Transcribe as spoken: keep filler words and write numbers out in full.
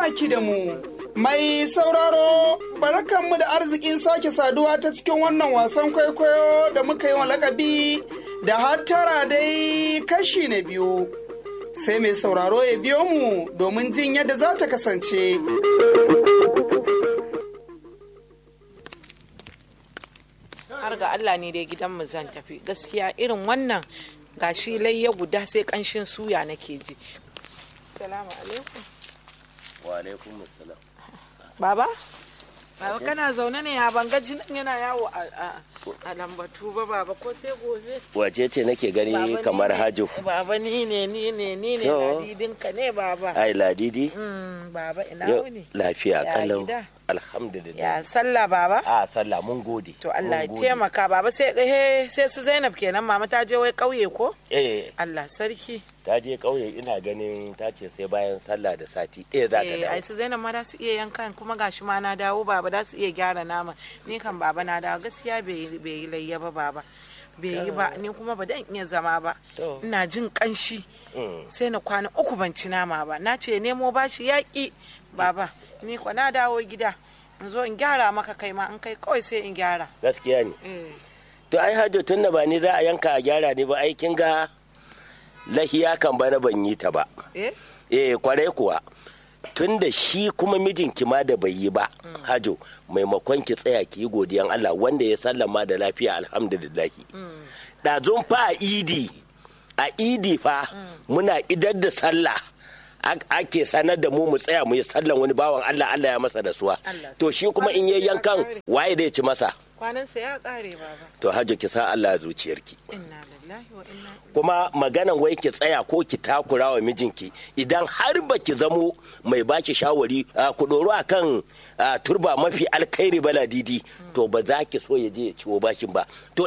baki da mu. Mai sauraro, barkanmu da arzikin sake saduwa ta cikin wannan wasan kwaikwayo da muka yi wa lakabi da hattara dai kashi na biyu. Sai mai sauraro ya biyo mu domin jin yadda za ta kasance. Har ga Allah ne dai gidanmu zan tafi. Gaskiya irin wannan gashi layya guda sai kanshin suya nake ji. Salamu alaikum. Wa alaikum assalam. Baba? Baba kana zaune ne ya banga jinin yana yawo a lambatu ba baba ko sai gobe. Wace ce nake gani kamar hajo? Baba ni ne ni ne ni ne ladidinka ne baba. Ai ladidi? Baba ina wuni? Lafiya kalau. Alhamdulillah. Ya sallah baba? A sallah mun gode. To Allah ya taimaka baba sai sai su Zainab kenan mama ta je wai kauye ko? Eh. Allah sarki. Ta je kauye ina ganin ta ce sai bayan sallah da sati ɗaya za ta dawo. Eh ai su Zainab ma da su iya yankan kuma gashi ma na dawo baba da su iya gyara nama. Ni kan baba na dawo gaskiya bai bai layya ba baba. Bai yi ba ni kuma ba dan iya zama ba. Ina jin kanshi. Sai na kwana uku ban ci nama ba. Na ce nemo bashi yaki baba. Ni ko na dawo gida in zo in gyara maka kai ma in kai kawai sai in gyara. Gaskiya ne. To ai hajo tun da ba ni za a yanka a gyara ne ba ai kin ga lahiya kan bana ban yi ta ba. Eh? Eh kwarai kuwa. Tun da shi kuma mijinki ma da bai yi ba hajo maimakon ki tsaya ki yi godiyan Allah wanda ya sallama da lafiya alhamdulillah. Ɗazun fa a idi a idi fa muna idar da sallah. Ake sanar da mu mu tsaya mu yi sallan wani bawan Allah Allah ya masa da suwa to shi kuma in yayi yankan waye da ya ci masa kwanansa ya kare baba to hajji ki sa Allah ya zuciyarki inna lillahi wa inna kuma maganan wai ki tsaya ko ki takura wa mijinki idan har baki zamo mai baki shawari ku doro akan turba mafi alkhairi baladidi to ba za ki so ya je ya ciwo bashin ba to